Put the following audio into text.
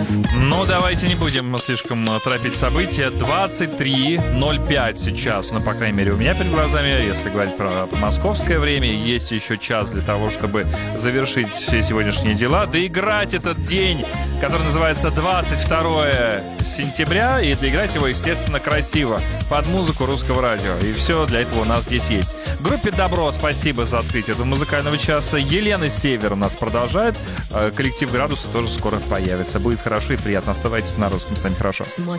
Ну, давайте не будем слишком торопить события. 23:05 сейчас, ну, по крайней мере, у меня перед глазами, если говорить про московское время, есть еще час для того, чтобы завершить все сегодняшние дела, доиграть этот день, который называется 22 сентября, и доиграть его, естественно, красиво, под музыку русского радио. И все для этого у нас здесь есть. Группе «Добро» спасибо за открытие этого музыкального часа. Елена Север у нас продолжает. Коллектив «Градуса» тоже скоро появится. Будет хорошо и приятно. Оставайтесь на русском, станет хорошо.